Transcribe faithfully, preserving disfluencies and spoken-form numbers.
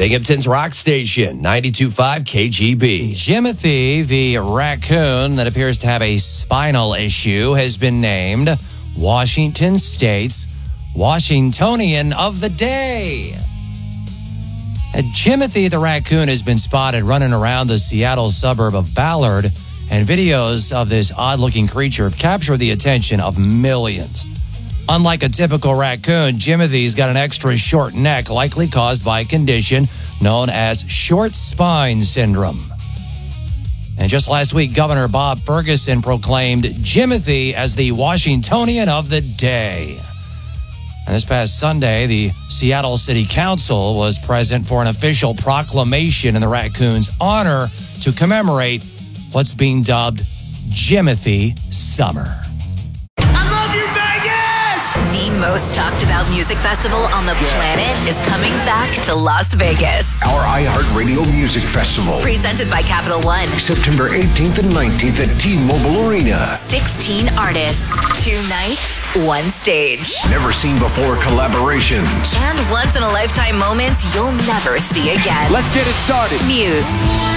Binghamton's rock station, ninety-two point five K G B. Jimothy, the raccoon that appears to have a spinal issue, has been named Washington State's Washingtonian of the Day. And Jimothy the raccoon has been spotted running around the Seattle suburb of Ballard, and videos of this odd-looking creature have captured the attention of millions. Unlike a typical raccoon, Jimothy's got an extra short neck, likely caused by a condition known as short spine syndrome. And just last week, Governor Bob Ferguson proclaimed Jimothy as the Washingtonian of the Day. And this past Sunday, the Seattle City Council was present for an official proclamation in the raccoon's honor to commemorate what's being dubbed Jimothy Summer. The most talked about music festival on the planet is coming back to Las Vegas. Our iHeartRadio Music Festival. Presented by Capital One. September eighteenth and nineteenth at T-Mobile Arena. sixteen artists, two nights, one stage. Never seen before collaborations. And once in a lifetime moments you'll never see again. Let's get it started. Muse.